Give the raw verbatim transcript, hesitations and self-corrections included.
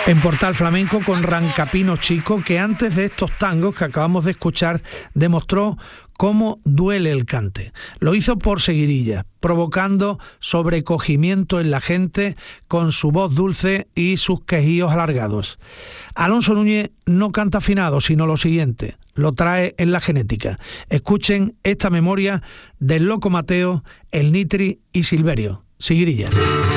En Portal Flamenco con Rancapino Chico, que antes de estos tangos que acabamos de escuchar demostró cómo duele el cante. Lo hizo por seguirilla, provocando sobrecogimiento en la gente con su voz dulce y sus quejíos alargados. Alonso Núñez no canta afinado, sino lo siguiente, lo trae en la genética. Escuchen esta memoria del Loco Mateo, el Nitri y Silverio. Seguirilla.